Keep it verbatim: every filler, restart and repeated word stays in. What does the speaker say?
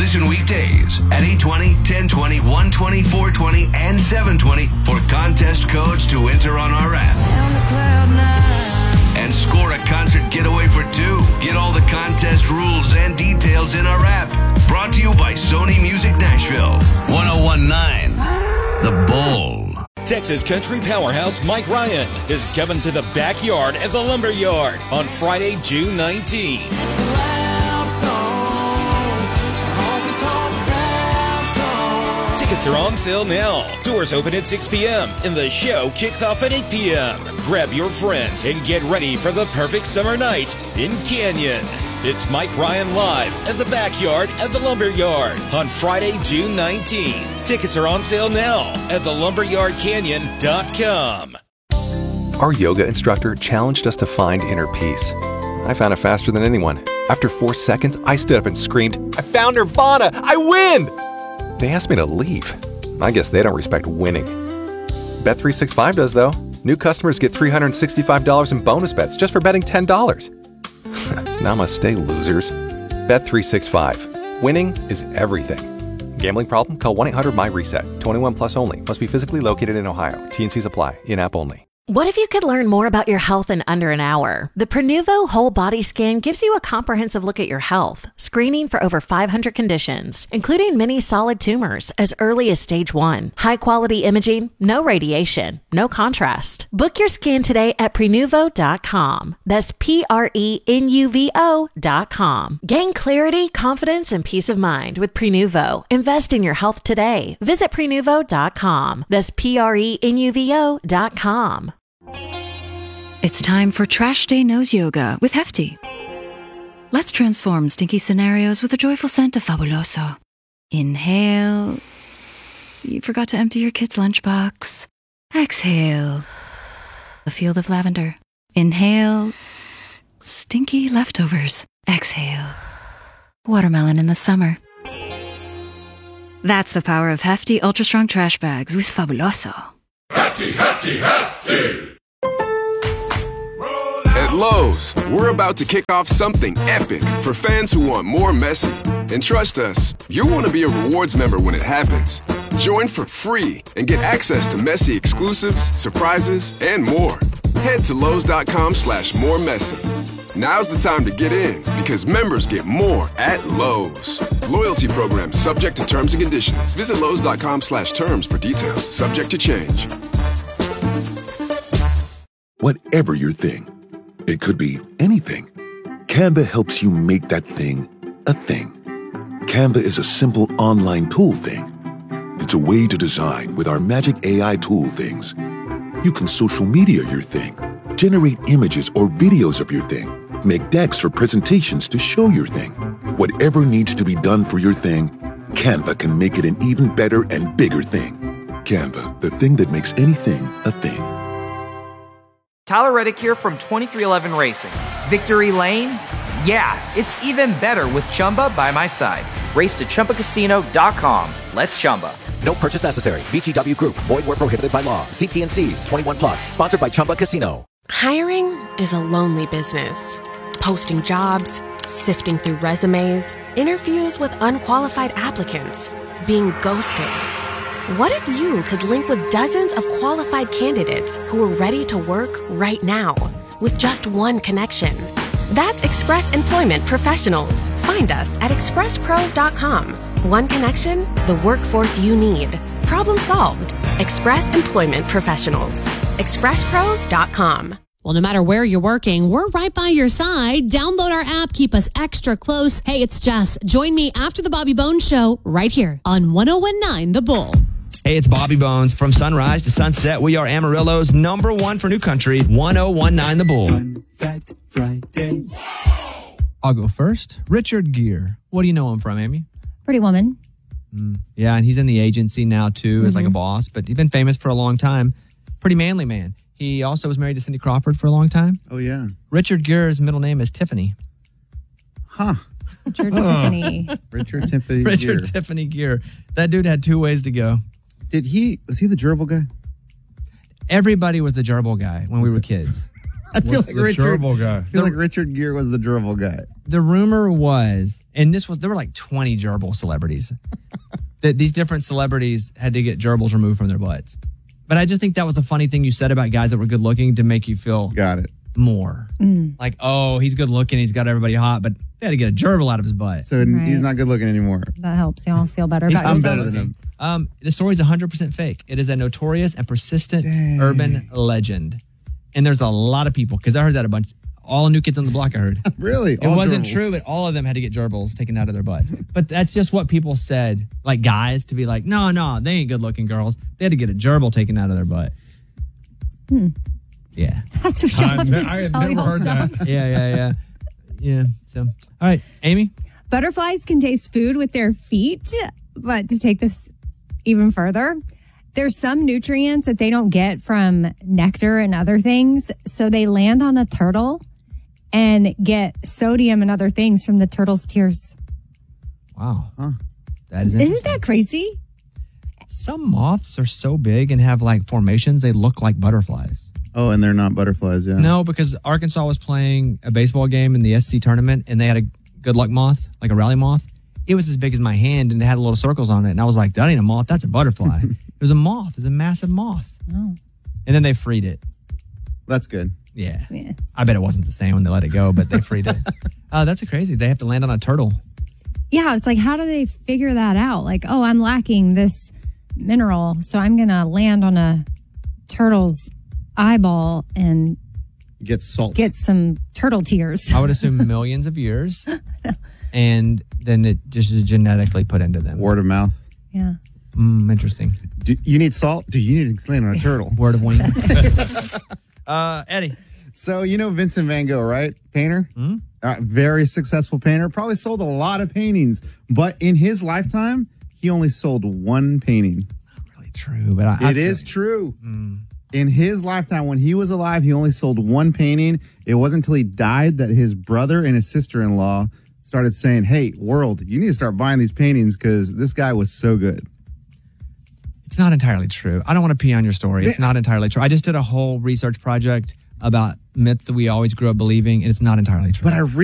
Listen weekdays at eight twenty, ten twenty, one twenty, four twenty, and seven twenty for contest codes to enter on our app. And score a concert getaway for two. Get all the contest rules and details in our app. Brought to you by Sony Music Nashville. one oh one point nine The Bull. Texas country powerhouse Mike Ryan is coming to the backyard at the Lumber Yard on Friday, June nineteenth. Tickets are on sale now. Doors open at six p.m. and the show kicks off at eight p.m. Grab your friends and get ready for the perfect summer night in Canyon. It's Mike Ryan live at the backyard at the Lumber Yard on Friday, June nineteenth. Tickets are on sale now at the lumberyard canyon dot com. Our yoga instructor challenged us to find inner peace. I found it faster than anyone. After four seconds, I stood up and screamed, "I found Nirvana! I win!" They asked me to leave. I guess they don't respect winning. Bet three sixty-five does, though. New customers get three hundred sixty-five dollars in bonus bets just for betting ten dollars. Namaste, losers. Bet three sixty-five. Winning is everything. Gambling problem? Call one eight hundred M Y reset. twenty-one plus only. Must be physically located in Ohio. T and Cs apply. In-app only. What if you could learn more about your health in under an hour? The Prenuvo Whole Body Scan gives you a comprehensive look at your health, screening for over five hundred conditions, including many solid tumors as early as stage one. High-quality imaging, no radiation, no contrast. Book your scan today at Prenuvo dot com. That's P R E N U V O dot com. Gain clarity, confidence, and peace of mind with Prenuvo. Invest in your health today. Visit Prenuvo dot com. That's P R E N U V O dot com. It's time for Trash Day Nose Yoga with Hefty. Let's transform stinky scenarios with a joyful scent of Fabuloso. Inhale. You forgot to empty your kid's lunchbox. Exhale. A field of lavender. Inhale. Stinky leftovers. Exhale. Watermelon in the summer. That's the power of Hefty Ultra Strong Trash Bags with Fabuloso. Hefty, Hefty, Hefty! At Lowe's, we're about to kick off something epic for fans who want more messy. And trust us, you'll want to be a rewards member when it happens. Join for free and get access to messy exclusives, surprises, and more. Head to Lowe's.com slash more messy. Now's the time to get in because members get more at Lowe's. Loyalty program subject to terms and conditions. Visit Lowe's.com slash terms for details. Subject to change. Whatever your thing, it could be anything. Canva helps you make that thing a thing. Canva is a simple online tool thing. It's a way to design with our magic A I tool things. You can social media your thing, generate images or videos of your thing, make decks or presentations to show your thing. Whatever needs to be done for your thing, Canva can make it an even better and bigger thing. Canva, the thing that makes anything a thing. Tyler Reddick here from twenty-three eleven Racing. Victory Lane? Yeah, it's even better with Chumba by my side. Race to Chumba Casino dot com. Let's Chumba. No purchase necessary. V G W Group. Void where prohibited by law. See T and Cs. twenty-one plus. Sponsored by Chumba Casino. Hiring is a lonely business. Posting jobs, sifting through resumes, interviews with unqualified applicants, being ghosted. What if you could link with dozens of qualified candidates who are ready to work right now with just one connection? That's Express Employment Professionals. Find us at express pros dot com. One connection, the workforce you need. Problem solved. Express Employment Professionals. express pros dot com. Well, no matter where you're working, we're right by your side. Download our app. Keep us extra close. Hey, it's Jess. Join me after the Bobby Bones Show right here on one oh one point nine The Bull. Hey, it's Bobby Bones. From sunrise to sunset, we are Amarillo's number one for new country, one oh one point nine The Bull. Fun Fact Friday. I'll go first. Richard Gere. What do you know him from, Amy? Pretty Woman. Mm, yeah, and he's in the agency now, too, mm-hmm. as like a boss, but he's been famous for a long time. Pretty manly man. He also was married to Cindy Crawford for a long time. Oh, yeah. Richard Gere's middle name is Tiffany. Huh. Richard oh. Tiffany. Richard Tiffany Richard Gere. Tiffany Gere. That dude had two ways to go. Did he, was he the gerbil guy? Everybody was the gerbil guy when we were kids. I feel What's like the Richard. gerbil guy? I feel like Richard Gere was the gerbil guy. The rumor was, and this was, there were like twenty gerbil celebrities. That these different celebrities had to get gerbils removed from their butts. But I just think that was the funny thing you said about guys that were good looking to make you feel got it more. Mm. Like, oh, he's good looking, he's got everybody hot, but they had to get a gerbil out of his butt. So Right. he's not good looking anymore. That helps y'all feel better He's about I'm yourselves. better than him. Um, the story is one hundred percent fake. It is a notorious and persistent Dang. urban legend. And there's a lot of people, because I heard that a bunch, all New Kids on the Block I heard. Really? It All wasn't gerbils. true, but all of them had to get gerbils taken out of their butts. But that's just what people said, like guys, to be like, no, no, they ain't good looking girls. They had to get a gerbil taken out of their butt. Hmm. Yeah. That's what y'all I- have to I had tell never heard that. yourselves. Yeah, yeah, yeah. Yeah. So, all right, Amy. Butterflies can taste food with their feet, but to take this even further, there's some nutrients that they don't get from nectar and other things, so they land on a turtle and get sodium and other things from the turtle's tears. Wow. Huh. That is Isn't interesting. that crazy? Some moths are so big and have like formations, they look like butterflies. Oh, and they're not butterflies, yeah. No, because Arkansas was playing a baseball game in the S C tournament and they had a good luck moth, like a rally moth. It was as big as my hand and it had little circles on it. And I was like, that ain't a moth, that's a butterfly. It was a moth. It was a massive moth. Oh. And then they freed it. That's good. Yeah. Yeah. I bet it wasn't the same when they let it go, but they freed it. Oh, that's a crazy. They have to land on a turtle. Yeah, it's like, how do they figure that out? Like, oh, I'm lacking this mineral, so I'm going to land on a turtle's eyeball and Get salt. get some turtle tears. I would assume millions of years. And then it just is genetically put into them. Word of mouth. Yeah. Mm, interesting. Do you need salt? Do you need to land on a turtle? Word of wing. uh, Eddie. So, you know Vincent van Gogh, right? Painter? Hmm? Uh, very successful painter. Probably sold a lot of paintings. But in his lifetime, he only sold one painting. Really true, but I, I It is feel- true. Mm. In his lifetime, when he was alive, he only sold one painting. It wasn't until he died that his brother and his sister-in-law started saying, hey, world, you need to start buying these paintings because this guy was so good. It's not entirely true. I don't want to pee on your story. It's not entirely true. I just did a whole research project about myths that we always grew up believing, and it's not entirely true. But I